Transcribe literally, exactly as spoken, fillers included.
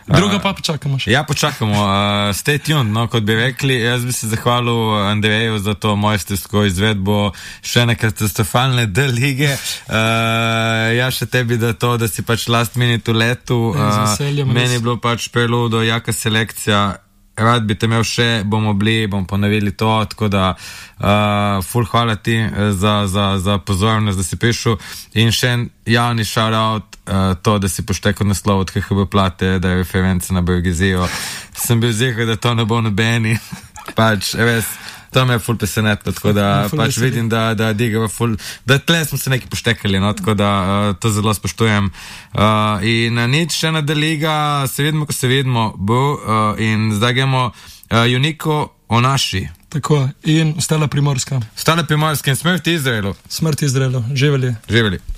Drugo pa počakamo še. Ja, počakamo. Uh, stay tuned, no, kot bi rekli. Jaz bi se zahvalil Andreju za to mojstrsko izvedbo še ene katastrofalne D lige. Uh, ja, še tebi da to, da si pač last minute v letu. Uh, meni je bilo pač preludo, jaka selekcija. Rad bi te imel še, bomo bili, bomo ponovili to, tako da uh, ful hvala ti za, za, za pozornost, da si prišel in še en javni shout-out, uh, to, da si poštekal naslov od K H B Plate, da je referenca na Borgesijo. Sem bil ziher, da to ne bo nobeni, pač res, to me je ful presenetilo, tako da pač vidim, da, da diga ful, da tle smo se neki poštekali, no, tako da uh, to zelo spoštujem. Uh, in uh, nič, še ena deliga, se vidimo, ko se vidimo, bo, uh, in zdaj gremo uh, Juniko o naši. Tako, in ostala Primorska. Ostala Primorska in smrt Izraelu. Smrt Izraelu, živeli. Živeli.